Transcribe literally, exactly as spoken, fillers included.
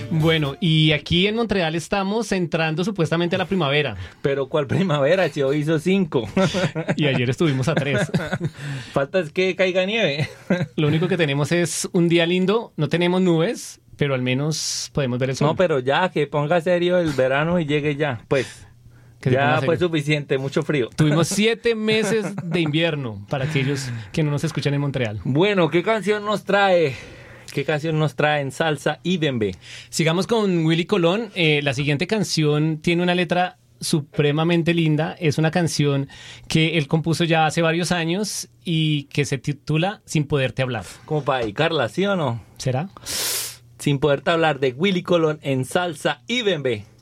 Bueno, y aquí en Montreal estamos entrando supuestamente a la primavera. Pero ¿cuál primavera? Si hoy hizo cinco. Y ayer estuvimos a tres. Falta es que caiga nieve. Lo único que tenemos es un día lindo, no tenemos nubes, pero al menos podemos ver el sol. No, pero ya, que ponga serio el verano y llegue ya, pues. Que ya fue suficiente, mucho frío. Tuvimos siete meses de invierno para aquellos que no nos escuchan en Montreal. Bueno, ¿qué canción nos trae? ¿Qué canción nos trae en salsa y bembe? Sigamos con Willy Colón. Eh, la siguiente canción tiene una letra supremamente linda. Es una canción que él compuso ya hace varios años y que se titula Sin Poderte Hablar. Como para dedicarla, ¿sí o no? ¿Será? Sin Poderte Hablar, de Willy Colón en salsa y bembe.